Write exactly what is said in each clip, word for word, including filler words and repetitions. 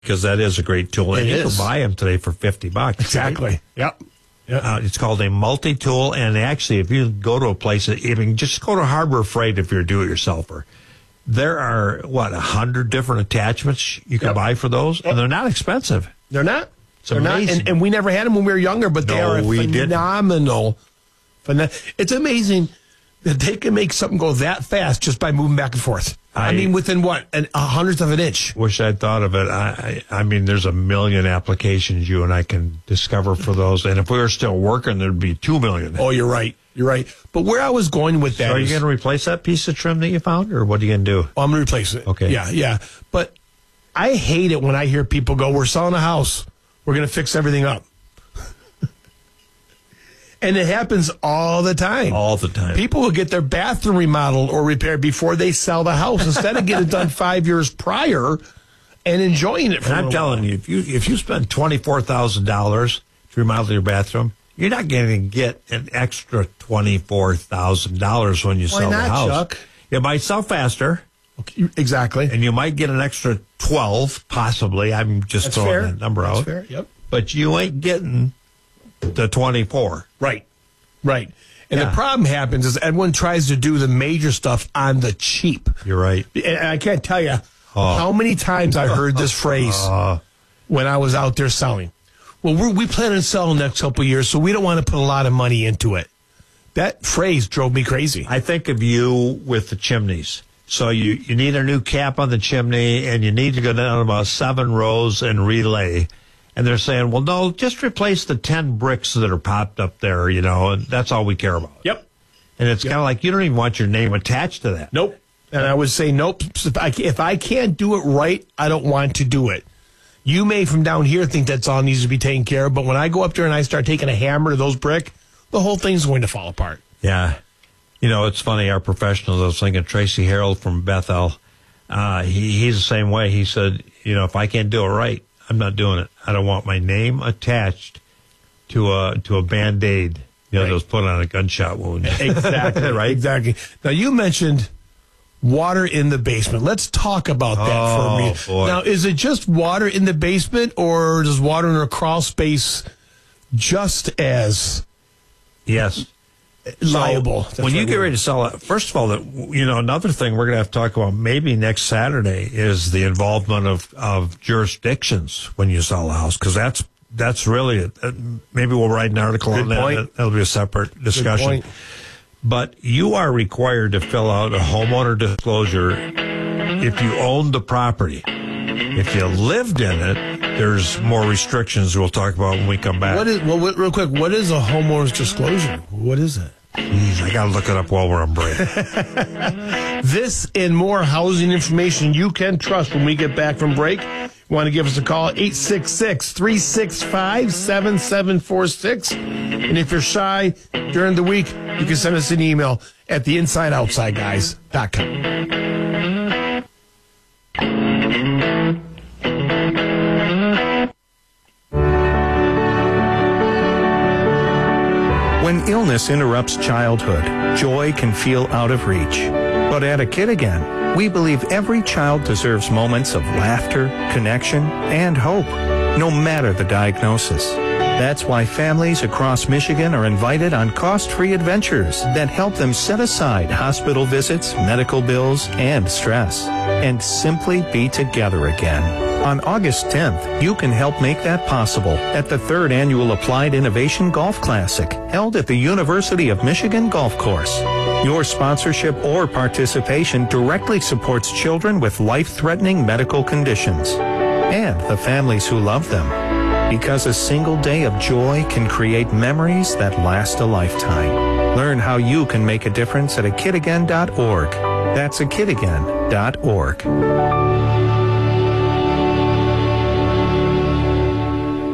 because that is a great tool. It and you is. can buy them today for fifty bucks. Exactly. Right? Yep. Yep. Uh, it's called a multi-tool, and actually, if you go to a place, even just go to Harbor Freight if you're a do-it-yourselfer. There are, what, a hundred different attachments you can Yep. buy for those, Yep. and they're not expensive. They're not. It's They're not. amazing. And, and we never had them when we were younger, but they No, are a we didn't. phenomenal. Pheno- it's amazing that they can make something go that fast just by moving back and forth. I, I- mean, within what, an, a hundredth of an inch. Wish I'd thought of it. I, I, I mean, there's a million applications you and I can discover for those, and if we were still working, there'd be two million. Oh, you're right. You're right. But where I was going with that So are you is- going to replace that piece of trim that you found, or what are you going to do? Oh, I'm going to replace it. Okay. Yeah, yeah. But I hate it when I hear people go, we're selling a house. We're going to fix everything up. And it happens all the time. All the time. People will get their bathroom remodeled or repaired before they sell the house instead of get it done five years prior and enjoying it for And a I'm little telling while. you, if you if you spend twenty-four thousand dollars to remodel your bathroom, you're not going to get an extra twenty-four thousand dollars when you Why sell not, the house. Chuck? It might sell faster, Okay, exactly. and you might get an extra twelve, possibly. I'm just That's throwing fair. that number That's out. fair. Yep. But you ain't getting the twenty-four. Right. Right. And Yeah. the problem happens is everyone tries to do the major stuff on the cheap. You're right. And I can't tell you Oh. how many times I heard this phrase Uh, when I was out there selling. Well, we're, we plan on selling the next couple of years, so we don't want to put a lot of money into it. That phrase drove me crazy. I think of you with the chimneys. So you, you need a new cap on the chimney, and you need to go down about seven rows and relay. And they're saying, well, no, just replace the ten bricks that are popped up there, you know, and that's all we care about. Yep. And it's kind of like you don't even want your name attached to that. Nope. And I would say, nope. If I, if I can't do it right, I don't want to do it. You may from down here think that's all needs to be taken care of, but when I go up there and I start taking a hammer to those brick, the whole thing's going to fall apart. Yeah. You know, it's funny, our professionals, I was thinking Tracy Harold from Bethel, uh, he, he's the same way. He said, you know, if I can't do it right, I'm not doing it. I don't want my name attached to a to a Band-Aid, you know, Right. that was put on a gunshot wound. Exactly. Right? Exactly. Now, you mentioned water in the basement. Let's talk about that Oh, for a minute. boy. Now, is it just water in the basement, or does water in a crawl space just as Yes. liable? So, when you get ready to sell it, first of all, that you know, another thing we're going to have to talk about maybe next Saturday is the involvement of, of jurisdictions when you sell a house, because that's that's really it. Uh, maybe we'll write an article Good on that. point. That'll be a separate discussion. point. But you are required to fill out a homeowner disclosure if you own the property. If you lived in it, there's more restrictions we'll talk about when we come back. What is, well, what, real quick, what is a homeowner's disclosure? What is it? Jeez, I got to look it up while we're on break. This and more housing information you can trust when we get back from break. You want to give us a call, eight six six, three six five, seven seven four six. And if you're shy during the week, you can send us an email at the inside outside guys dot com. When illness interrupts childhood, joy can feel out of reach. But at A Kid Again, we believe every child deserves moments of laughter, connection, and hope, no matter the diagnosis. That's why families across Michigan are invited on cost-free adventures that help them set aside hospital visits, medical bills, and stress, and simply be together again. On August tenth, you can help make that possible at the third annual Applied Innovation Golf Classic, held at the University of Michigan Golf Course. Your sponsorship or participation directly supports children with life-threatening medical conditions and the families who love them. Because a single day of joy can create memories that last a lifetime. Learn how you can make a difference at a kid again dot org. That's a kid again dot org. Hey,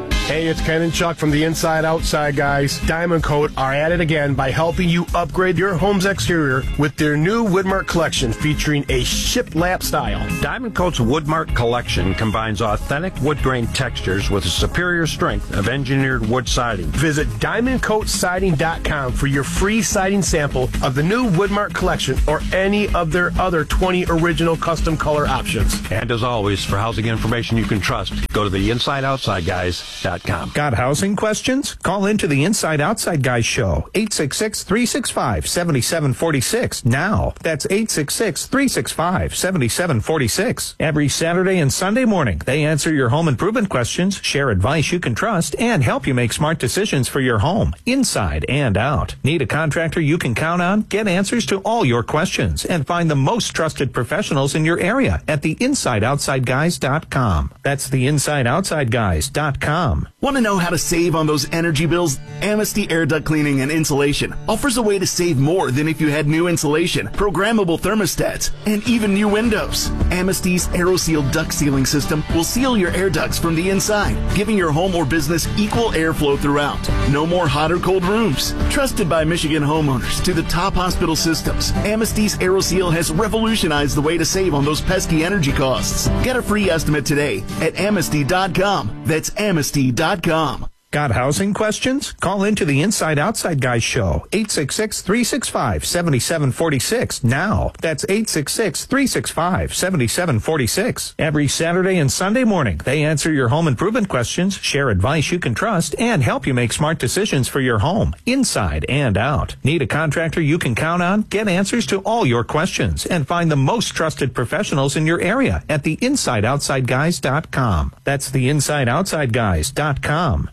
Hey, it's Ken and Chuck from the Inside Outside guys. Diamond Coat are at it again by helping you upgrade your home's exterior with their new Woodmark collection featuring a shiplap style. Diamond Coat's Woodmark collection combines authentic wood grain textures with a superior strength of engineered wood siding. Visit diamond coat siding dot com for your free siding sample of the new Woodmark collection or any of their other twenty original custom color options. And as always, for housing information you can trust, go to the inside outside guys dot com. Got housing questions? Call into the Inside Outside Guys show, eight six six, three six five, seven seven four six now. That's eight six six, three six five, seven seven four six. Every Saturday and Sunday morning, they answer your home improvement questions, share advice you can trust, and help you make smart decisions for your home, inside and out. Need a contractor you can count on? Get answers to all your questions and find the most trusted professionals in your area at the inside outside guys dot com. That's the inside outside guys dot com. Want to know how to save on those energy bills? Amnesty Air Duct Cleaning and Insulation offers a way to save more than if you had new insulation, programmable thermostats, and even new windows. Amnesty's AeroSeal duct sealing system will seal your air ducts from the inside, giving your home or business equal airflow throughout. No more hot or cold rooms. Trusted by Michigan homeowners to the top hospital systems, Amnesty's AeroSeal has revolutionized the way to save on those pesky energy costs. Get a free estimate today at amnesty dot com. That's amnesty dot com. Got housing questions? Call into the Inside Outside Guys show, eight six six, three six five, seven seven four six now. That's eight six six, three six five, seven seven four six. Every Saturday and Sunday morning, they answer your home improvement questions, share advice you can trust, and help you make smart decisions for your home, inside and out. Need a contractor you can count on? Get answers to all your questions and find the most trusted professionals in your area at the inside outside guys dot com. That's the inside outside guys dot com.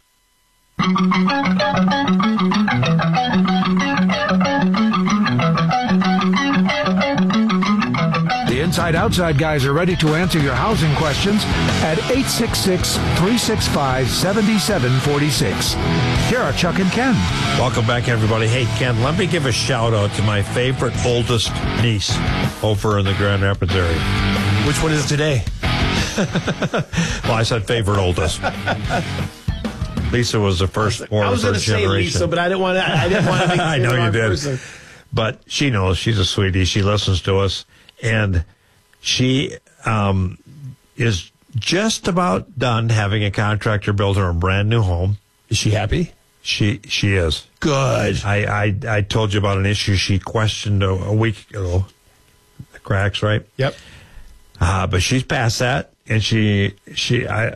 The Inside Outside guys are ready to answer your housing questions at eight six six, three six five, seven seven four six. Here are Chuck and Ken. Welcome back, everybody. Hey, Ken, let me give a shout-out to my favorite oldest niece over in the Grand Rapids area. Which one is today? Well, I said favorite oldest. Lisa was the first born I was going to say Lisa, but I didn't want to. I didn't want to make I know you did. Person. But she knows. She's a sweetie. She listens to us, and she um, is just about done having a contractor build her a brand new home. Is she happy? She she is. Good. I I, I told you about an issue she questioned a, a week ago. The cracks, right? Yep. Uh, but she's past that. And she, she, I,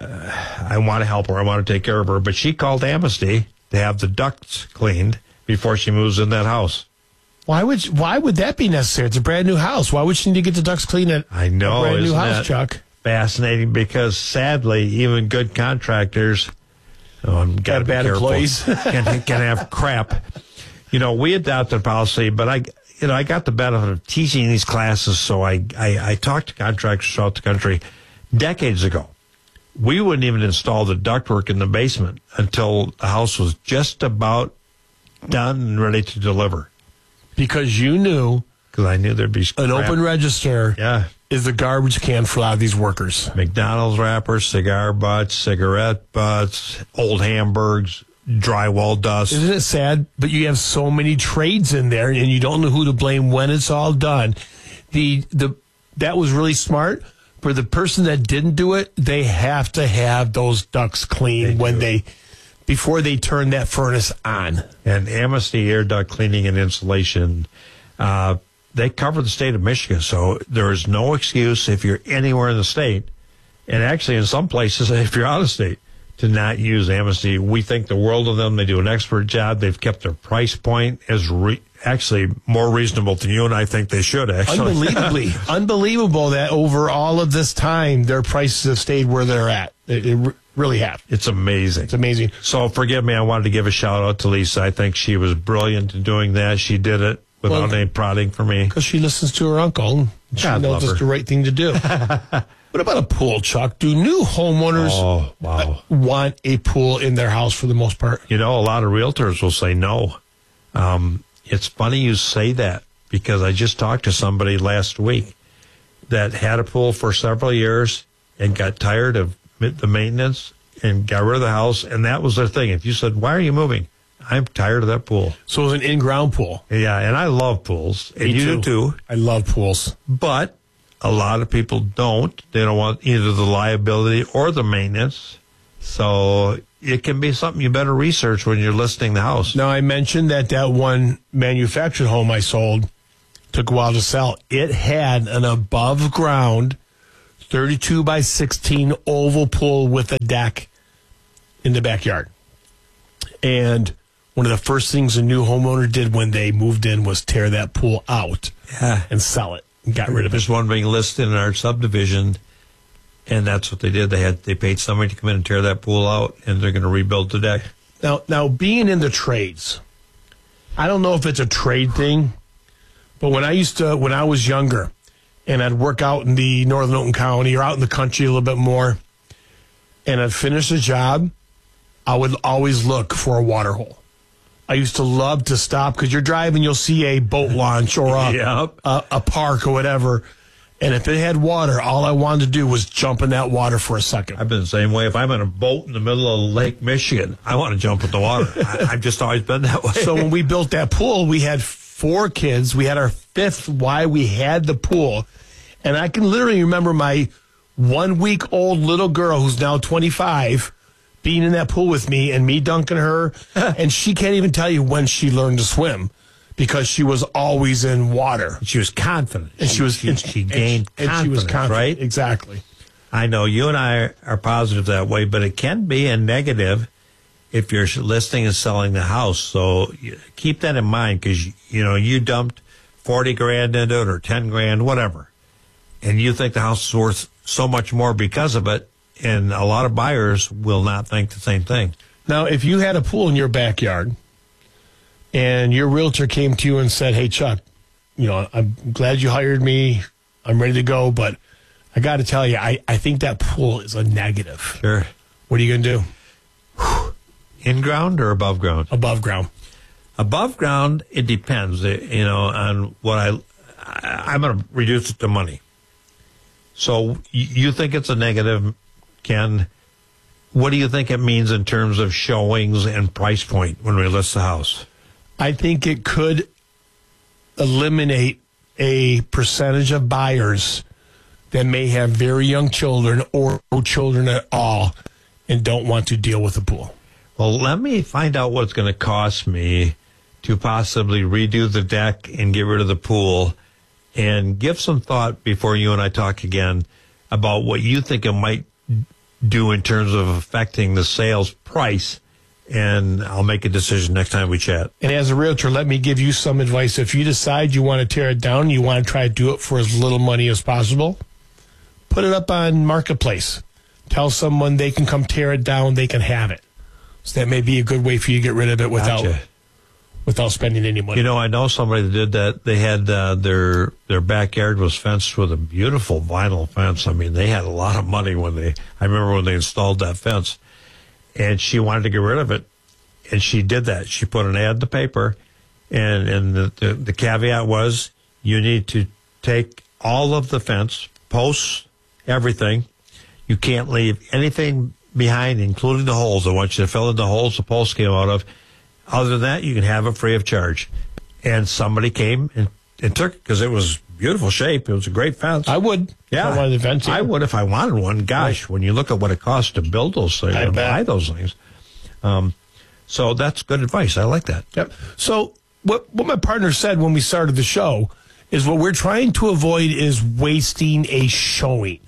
I want to help her. I want to take care of her. But she called Amnesty to have the ducts cleaned before she moves in that house. Why would Why would that be necessary? It's a brand new house. Why would she need to get the ducts cleaned at I know, a brand new isn't house, that Chuck? Fascinating, because sadly, even good contractors, oh, I'm got to be bad careful. employees. can, can have crap. You know, we adopted a policy, but I, you know, I got the benefit of teaching these classes, so I, I, I talked to contractors throughout the country. Decades ago, we wouldn't even install the ductwork in the basement until the house was just about done and ready to deliver. Because you knew, because I knew there'd be an crap. open register yeah. is the garbage can for a lot of these workers. McDonald's wrappers, cigar butts, cigarette butts, old hamburgers, drywall dust. Isn't it sad? But you have so many trades in there, and you don't know who to blame when it's all done. The the that was really smart. For the person that didn't do it, they have to have those ducts clean they when do. they, before they turn that furnace on. And Amnesty Air Duct Cleaning and Insulation, uh, they cover the state of Michigan, so there is no excuse if you're anywhere in the state, and actually in some places if you're out of state, to not use Amnesty. We think the world of them. They do an expert job. They've kept their price point as re- actually more reasonable than you and I think they should, actually. Unbelievably. Unbelievable that over all of this time, their prices have stayed where they're at. They, they really have. It's amazing. It's amazing. So forgive me, I wanted to give a shout out to Lisa. I think she was brilliant in doing that. She did it without well, any prodding for me. Because she listens to her uncle. She God knows it's the right thing to do. What about a pool, Chuck? Do new homeowners oh, wow. want a pool in their house for the most part? You know, a lot of realtors will say no. Um, it's funny you say that, because I just talked to somebody last week that had a pool for several years and got tired of the maintenance and got rid of the house. And that was their thing. If you said, why are you moving? I'm tired of that pool. So it was an in-ground pool. Yeah, and I love pools. And Me you do too. too. I love pools. But a lot of people don't. They don't want either the liability or the maintenance. So it can be something you better research when you're listing the house. Now, I mentioned that that one manufactured home I sold took a while to sell. It had an above-ground thirty-two by sixteen oval pool with a deck in the backyard. And one of the first things a new homeowner did when they moved in was tear that pool out Yeah. and sell it and got rid of it. There's one being listed in our subdivision, and that's what they did. They had they paid somebody to come in and tear that pool out, and they're going to rebuild the deck. Now, now, being in the trades, I don't know if it's a trade thing, but when I used to, when I was younger, and I'd work out in the Northern Oakland County or out in the country a little bit more, and I'd finish a job, I would always look for a water hole. I used to love to stop because you're driving, you'll see a boat launch or a, Yep. a, a park or whatever. And if it had water, all I wanted to do was jump in that water for a second. I've been the same way. If I'm in a boat in the middle of Lake Michigan, I want to jump in the water. I, I've just always been that way. So when we built that pool, we had four kids. We had our fifth why we had the pool. And I can literally remember my one-week-old little girl who's now twenty-five being in that pool with me and me dunking her. And she can't even tell you when she learned to swim because she was always in water. She was confident. And she was she, and, she and- gained and confidence, she was confident, right? Exactly. I know you and I are positive that way, but it can be a negative if you're listing and selling the house. So you- keep that in mind because, you know, you dumped forty grand into it or ten grand, whatever, and you think the house is worth so much more because of it, and a lot of buyers will not think the same thing. Now, if you had a pool in your backyard and your realtor came to you and said, hey, Chuck, you know, I'm glad you hired me. I'm ready to go, but I got to tell you, I, I think that pool is a negative. Sure. What are you going to do? In ground or above ground? Above ground. Above ground, it depends, eh, you know, on what I, I I'm going to reduce it to money. So y- you think it's a negative, Ken? What do you think it means in terms of showings and price point when we list the house? I think it could eliminate a percentage of buyers that may have very young children or no children at all and don't want to deal with a pool. Well, let me find out what it's going to cost me to possibly redo the deck and get rid of the pool, and give some thought before you and I talk again about what you think it might do in terms of affecting the sales price, and I'll make a decision next time we chat. And as a realtor, let me give you some advice. If you decide you want to tear it down, you want to try to do it for as little money as possible, put it up on Marketplace. Tell someone they can come tear it down, they can have it. So that may be a good way for you to get rid of it without Gotcha. without spending any money. You know, I know somebody that did that. They had uh, their their backyard was fenced with a beautiful vinyl fence. I mean, they had a lot of money when they. I remember when they installed that fence, and she wanted to get rid of it, and she did that. She put an ad in the paper, and and the the, the caveat was you need to take all of the fence, posts, everything. You can't leave anything behind, including the holes. I want you to fill in the holes the posts came out of. Other than that, you can have it free of charge. And somebody came and, and took it because it was beautiful shape. It was a great fence. I would. Yeah, If I wanted the fence, yeah. I would if I wanted one. Gosh, when you look at what it costs to build those things I and bet. buy those things. Um, so that's good advice. I like that. Yep. So what what my partner said when we started the show is what we're trying to avoid is wasting a showing.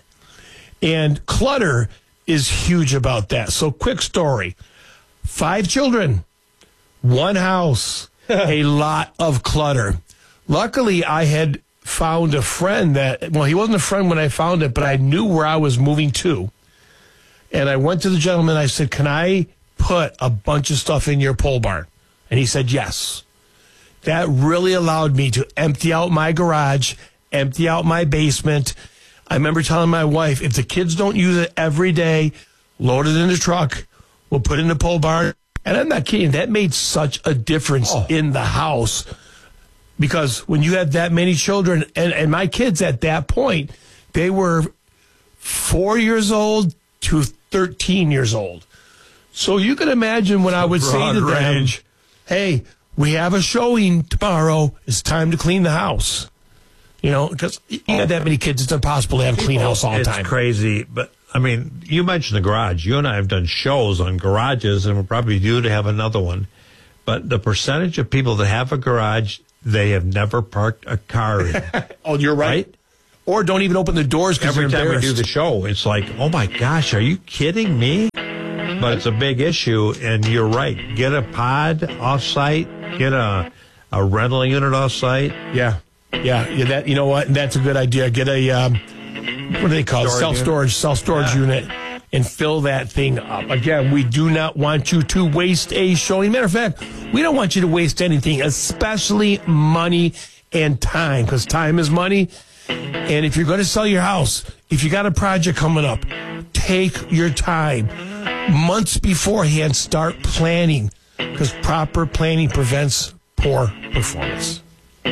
And clutter is huge about that. So quick story. Five children, one house, a lot of clutter. Luckily, I had found a friend that, well, he wasn't a friend when I found it, but I knew where I was moving to. And I went to the gentleman. I said, can I put a bunch of stuff in your pole barn? And he said, yes. That really allowed me to empty out my garage, empty out my basement. I remember telling my wife, if the kids don't use it every day, load it in the truck. We'll put it in the pole barn. And I'm not kidding. That made such a difference Oh. in the house. Because when you have that many children, and, and my kids at that point, they were four years old to thirteen years old. So you can imagine when I would say to them, range. hey, we have a showing tomorrow. It's time to clean the house. You know, because you got that many kids, it's impossible to have a clean house all the It's time. crazy. But, I mean, you mentioned the garage. You and I have done shows on garages, and we'll probably due to have another one. But the percentage of people that have a garage, they have never parked a car in. Oh, you're right. Right? Or don't even open the doors because they're Every time we embarrassed. do the show, it's like, oh my gosh, are you kidding me? But it's a big issue, and you're right. Get a pod off-site. Get a a rental unit off-site. Yeah, yeah, yeah. That you know what? That's a good idea. Get a um, what do they call it? Storage Self storage, self storage Yeah. unit, and fill that thing up. Again, we do not want you to waste a showing. Matter of fact, we don't want you to waste anything, especially money and time, because time is money. And if you're going to sell your house, if you got a project coming up, take your time. Months beforehand, start planning, because proper planning prevents poor performance.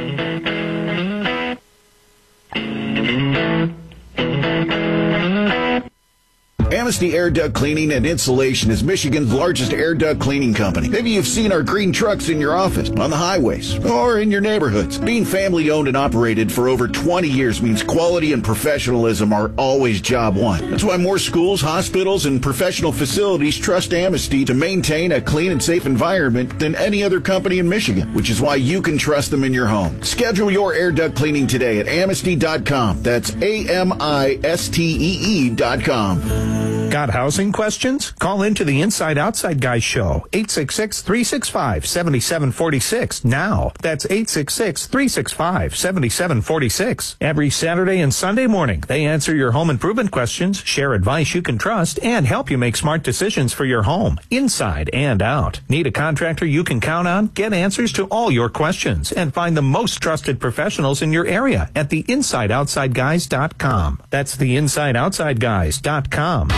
Amnesty Air Duct Cleaning and Insulation is Michigan's largest air duct cleaning company. Maybe you've seen our green trucks in your office, on the highways, or in your neighborhoods. Being family owned and operated for over twenty years means quality and professionalism are always job one. That's why more schools, hospitals, and professional facilities trust Amnesty to maintain a clean and safe environment than any other company in Michigan, which is why you can trust them in your home. Schedule your air duct cleaning today at amnesty dot com. That's A M I S T E E dot com. Got housing questions? Call into the Inside Outside Guys show, eight six six, three six five, seven seven four six now. That's eight six six, three six five, seven seven four six. Every Saturday and Sunday morning, they answer your home improvement questions, share advice you can trust, and help you make smart decisions for your home, inside and out. Need a contractor you can count on? Get answers to all your questions and find the most trusted professionals in your area at the inside outside guys dot com. That's the inside outside guys dot com.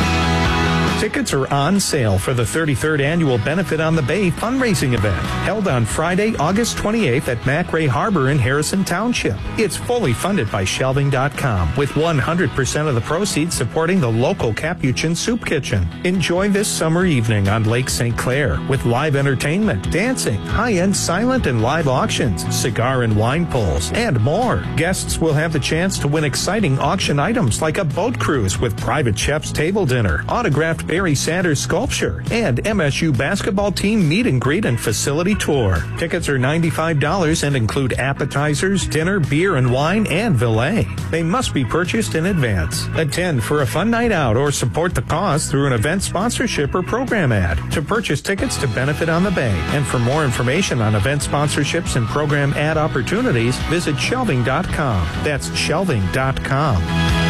Tickets are on sale for the thirty-third Annual Benefit on the Bay fundraising event, held on Friday, August twenty-eighth at McRae Harbor in Harrison Township. It's fully funded by shelving dot com, with one hundred percent of the proceeds supporting the local Capuchin Soup Kitchen. Enjoy this summer evening on Lake Saint Clair with live entertainment, dancing, high-end silent and live auctions, cigar and wine pulls, and more. Guests will have the chance to win exciting auction items like a boat cruise with private chef's table dinner, autographed Barry Sanders sculpture, and M S U basketball team meet and greet and facility tour. Tickets are ninety-five dollars and include appetizers, dinner, beer and wine, and valet. They must be purchased in advance. Attend for a fun night out or support the cause through an event sponsorship or program ad. To purchase tickets to Benefit on the Bay and for more information on event sponsorships and program ad opportunities, visit shelving dot com. That's shelving dot com.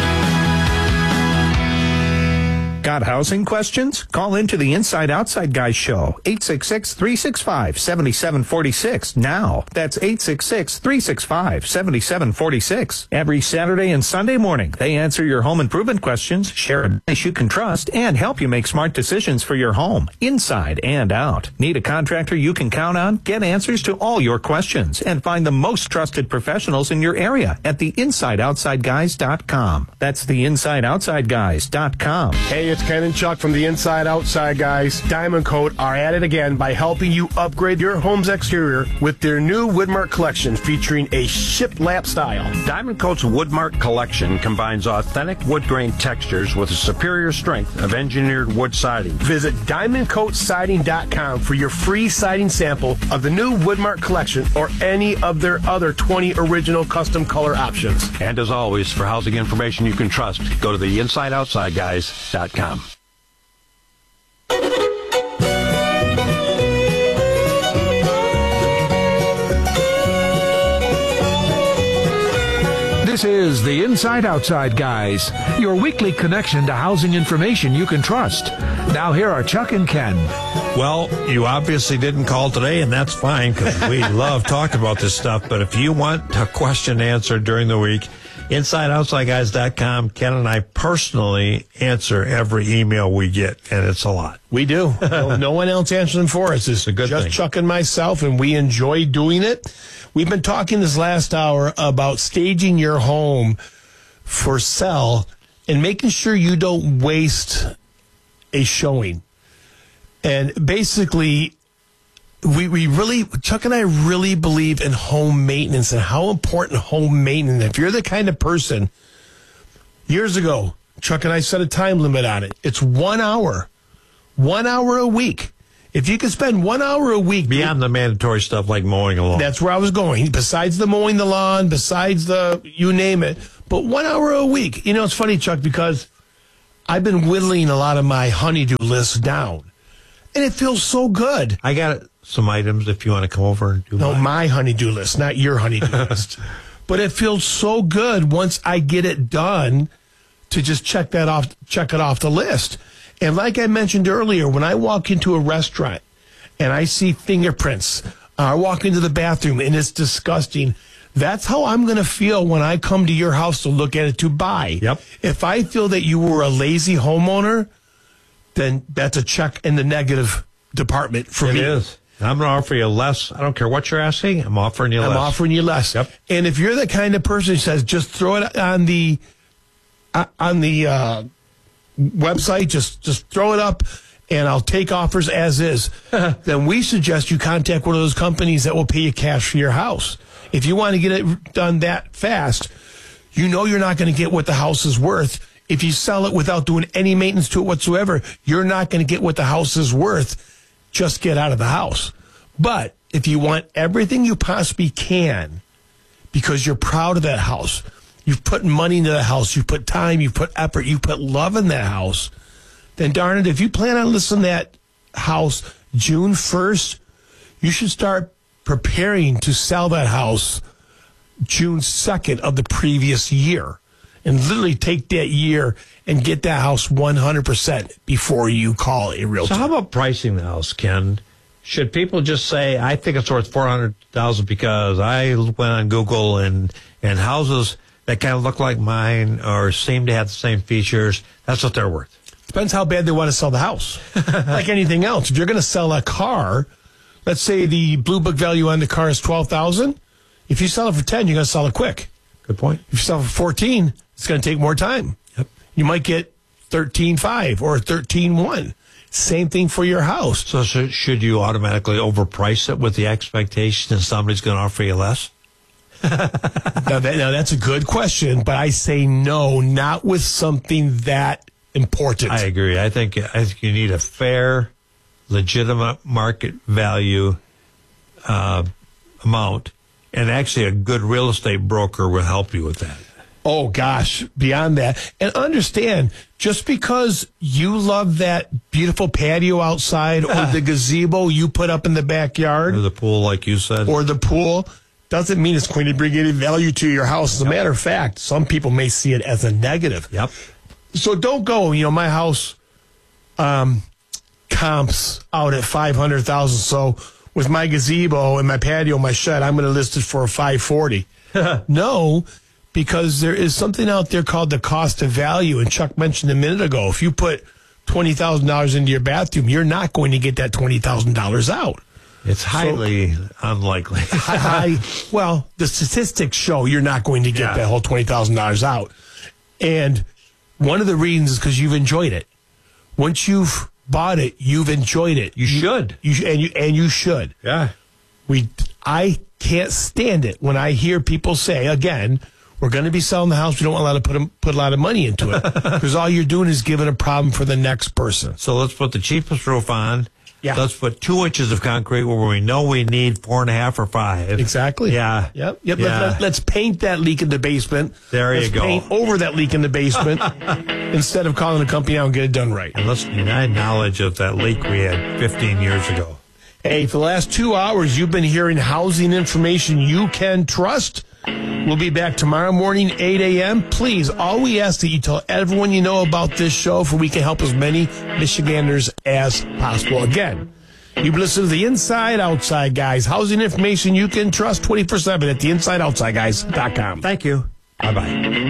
Got housing questions? Call into the Inside Outside Guys show, eight six six, three six five, seven seven four six now. That's eight six six, three six five, seven seven four six. Every Saturday and Sunday morning, they answer your home improvement questions, share advice you can trust, and help you make smart decisions for your home, inside and out. Need a contractor you can count on? Get answers to all your questions and find the most trusted professionals in your area at the inside outside guys dot com. That's the inside outside guys dot com. Hey, it's Ken and Chuck from the Inside Outside Guys. Diamond Coat are at it again by helping you upgrade your home's exterior with their new Woodmark collection featuring a shiplap style. Diamond Coat's Woodmark collection combines authentic wood grain textures with a superior strength of engineered wood siding. Visit diamond coat siding dot com for your free siding sample of the new Woodmark collection or any of their other twenty original custom color options. And as always, for housing information you can trust, go to the inside outside guys dot com. This is the Inside Outside Guys, your weekly connection to housing information you can trust. Now here are Chuck and Ken. Well, you obviously didn't call today, and that's fine because we love talking about this stuff. But if you want a question answered during the week, inside outside guys dot com, Ken and I personally answer every email we get, and it's a lot. We do. no, no one else answers them for us. It's a good just thing. Chuck and myself, and we enjoy doing it. We've been talking this last hour about staging your home for sale and making sure you don't waste a showing. And basically, we we really, Chuck and I really believe in home maintenance and how important home maintenance. If you're the kind of person, years ago, Chuck and I set a time limit on it. It's one hour, one hour a week. If you could spend one hour a week. Beyond the mandatory stuff like mowing a lawn. That's where I was going. Besides the mowing the lawn, besides the, you name it. But one hour a week. You know, it's funny, Chuck, because I've been whittling a lot of my honeydew list down. And it feels so good. I got some items if you want to come over and do No, mine. my honeydew list, not your honeydew list. But it feels so good once I get it done to just check that off, check it off the list. And like I mentioned earlier, when I walk into a restaurant and I see fingerprints, uh, I walk into the bathroom and it's disgusting. That's how I'm going to feel when I come to your house to look at it to buy. Yep. If I feel that you were a lazy homeowner, then that's a check in the negative department for It me. is. I'm going to offer you less. I don't care what you're asking. I'm offering you I'm less. offering you less. Yep. And if you're the kind of person who says, just throw it on the uh, on the uh, website, just just throw it up, and I'll take offers as is, then we suggest you contact one of those companies that will pay you cash for your house. If you want to get it done that fast, you know you're not going to get what the house is worth. If you sell it without doing any maintenance to it whatsoever, you're not going to get what the house is worth. Just get out of the house. But if you want everything you possibly can because you're proud of that house, you've put money into the house, you've put time, you've put effort, you've put love in that house, then darn it, if you plan on listing that house June first, you should start preparing to sell that house June second of the previous year. And literally take that year and get that house one hundred percent before you call a realtor. So how about pricing the house, Ken? Should people just say, I think it's worth four hundred thousand dollars because I went on Google and, and houses that kind of look like mine or seem to have the same features, that's what they're worth? Depends how bad they want to sell the house. Like anything else. If you're going to sell a car, let's say the Blue Book value on the car is twelve thousand dollars. If you sell it for ten, you're going to sell it quick. Good point. If you sell it for fourteen, it's going to take more time. Yep. You might get thirteen five or thirteen one. Same thing for your house. So should, should you automatically overprice it with the expectation that somebody's going to offer you less? now, that, now, that's a good question, but I say no, not with something that important. I agree. I think I think you need a fair, legitimate market value uh, amount, and actually a good real estate broker will help you with that. Oh, gosh, beyond that. And understand, just because you love that beautiful patio outside or the gazebo you put up in the backyard Or the pool, like you said. or the pool, doesn't mean it's going to bring any value to your house. As a matter of fact, some people may see it as a negative. Yep. So don't go, you know, my house um, comps out at five hundred thousand dollars. So with my gazebo and my patio, my shed, I'm going to list it for five forty. No, because there is something out there called the cost of value. And Chuck mentioned a minute ago, if you put twenty thousand dollars into your bathroom, you're not going to get that twenty thousand dollars out. It's highly so, unlikely. I, well, the statistics show you're not going to get Yeah. that whole twenty thousand dollars out. And one of the reasons is because you've enjoyed it. Once you've bought it, you've enjoyed it. You should. You, and you and you should. Yeah. We, I can't stand it when I hear people say, again, we're going to be selling the house. We don't want to put a, put a lot of money into it because all you're doing is giving a problem for the next person. So let's put the cheapest roof on. Yeah. Let's put two inches of concrete where we know we need four and a half or five. Exactly. Yeah. Yep. Yep. Yeah. Let, us paint that leak in the basement. There you let's go. Paint over that leak in the basement instead of calling the company out and get it done right. And let's deny knowledge of that leak we had fifteen years ago. Hey, for the last two hours, you've been hearing housing information you can trust. We'll be back tomorrow morning, eight a.m. Please, all we ask that you tell everyone you know about this show for we can help as many Michiganders as possible. Again, you've listened to the Inside Outside Guys. Housing information you can trust twenty-four seven at the inside outside guys dot com. Thank you. Bye-bye.